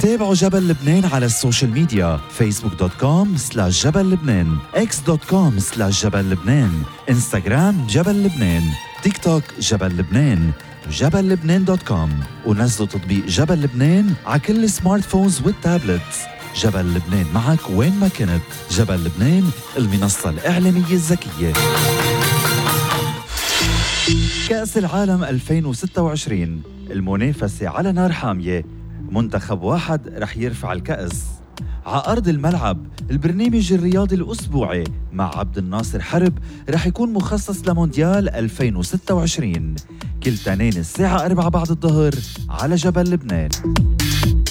تابعوا جبل لبنان على السوشيال ميديا facebook.com/جبل لبنان x.com/جبل لبنان انستغرام جبل لبنان تيك توك جبل لبنان وجبل لبنان.com ونزلوا تطبيق جبل لبنان على كل السمارت فونز والتابلتس. جبل لبنان معك وين ما كنت. جبل لبنان المنصة الإعلامية الذكية. كأس العالم 2026 المنافسة على نار حامية. منتخب واحد رح يرفع الكأس على أرض الملعب. البرنامج الرياضي الأسبوعي مع عبد الناصر حرب رح يكون مخصص لمونديال 2026 كل تنين الساعة 4 بعد الظهر على جبل لبنان.